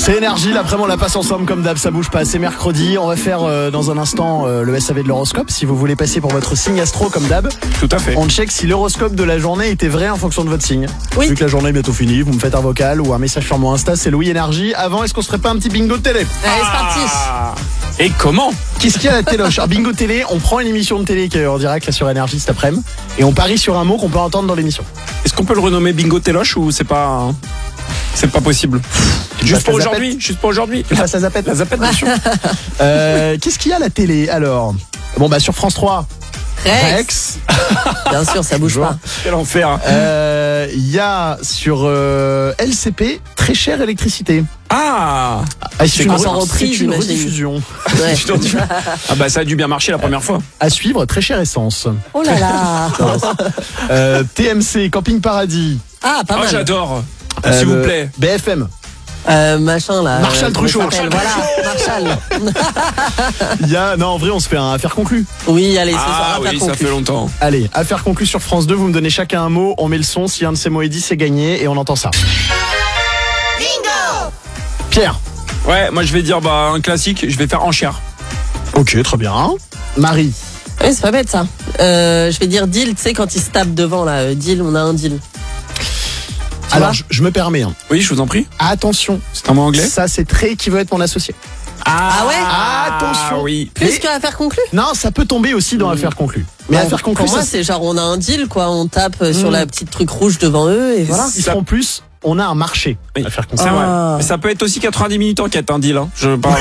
C'est Énergie, l'après-midi on la passe ensemble comme d'hab, ça bouge pas, c'est mercredi. On va faire dans un instant le SAV de l'horoscope. Si vous voulez passer pour votre signe astro comme d'hab, Tout à fait. on check si l'horoscope de la journée était vrai en fonction de votre signe. Oui. Vu que la journée est bientôt finie, vous me faites un vocal ou un message sur mon Insta, c'est Louis Énergie. Avant, est-ce qu'on se ferait pas un petit bingo de télé? Allez, c'est parti. Et comment? Qu'est-ce qu'il y a à la téloche? Alors, bingo télé, on prend une émission de télé qui est en direct là sur Énergie cet après-midi et on parie sur un mot qu'on peut entendre dans l'émission. Est-ce qu'on peut le renommer Bingo Téloche ou c'est pas possible? Juste pour la aujourd'hui. Juste pour aujourd'hui. Tu passes à Zapette. La zapette, bien sûr. Qu'est-ce qu'il y a à la télé alors? Bon bah sur France 3, Rex. Bien sûr, ça bouge pas. Quel enfer. Il y a sur LCP très chère électricité. Ah, C'est quoi, en reprise, c'est une j'imagine. rediffusion. Ouais. ah bah ça a dû bien marcher la première fois. À suivre, très chère essence. Oh là là. TMC, Camping Paradis. Ah, pas Oh, mal. j'adore. S'il vous le plaît. BFM. Machin là. Marshall comment Truchot. il s'appelle Voilà, Marshall. Il y a non en vrai on se fait un affaire conclue. Oui, allez, c'est ça. Ah on va oui, faire ça fait longtemps. Allez, affaire conclue sur France 2. Vous me donnez chacun un mot, on met le son. Si un de ces mots est dit, c'est gagné et on entend ça. Bingo. Pierre. Ouais, moi je vais dire un classique. Je vais faire enchère. Ok, très bien. Marie. Oui, c'est pas bête ça. Je vais dire deal, tu sais, quand il se tape devant là. Deal, on a un deal. Alors je me permets. Hein. Oui, je vous en prie. Attention. C'est un mot anglais. Ça c'est très qui veut être mon associé. Ah ouais. Attention. Oui. Plus que affaire conclue. Non, ça peut tomber aussi dans affaire conclue. Mais Bon, affaire conclue, pour moi, ça, c'est genre on a un deal quoi. On tape sur la petite truc rouge devant eux et voilà. ils feront plus. On a un marché. Oui. Affaire C'est conclue. vrai. Ah. Mais ça peut être aussi 90 minutes enquête, un deal. Hein. Je parle.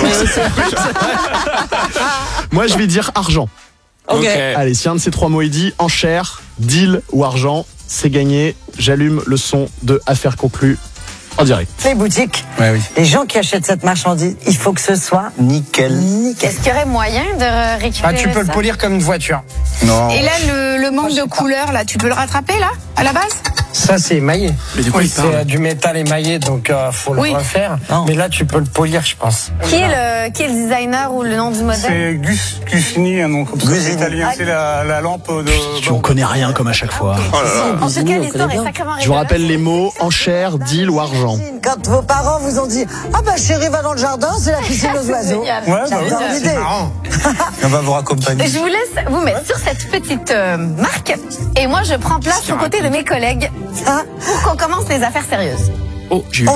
Moi, je vais dire argent. Ok. Allez, si un de ces trois mots est dit, enchère, deal ou argent, c'est gagné. J'allume le son de affaire conclue en direct. Les boutiques, les gens qui achètent cette marchandise, il faut que ce soit nickel. Est-ce qu'il y aurait moyen de récupérer Tu peux le ça polir comme une voiture. Non. Et là, le manque de couleur, là, tu peux le rattraper, là, à la base? Ça, c'est émaillé. Mais de quoi il c'est parle du métal émaillé, donc faut Oui. le refaire. Non. Mais là, tu peux le polir, je pense. Qui est le designer ou le nom du modèle? C'est Gusini, un nom comme ça. C'est italien, c'est la lampe de. On connaît rien comme à chaque fois. En tout cas, on l'histoire connaît est bien. sacrément Je vous rappelle les rigolote. mots enchère, deal ou argent. Quand vos parents vous ont dit « Ah bah chérie, va dans le jardin, c'est la piscine aux oiseaux Génial. ». J'adore l'idée. C'est marrant. On va vous raccompagner. Je vous laisse vous mettre sur cette petite marque et moi je prends place aux côtés de mes collègues pour qu'on commence les affaires sérieuses. Oh, j'ai eu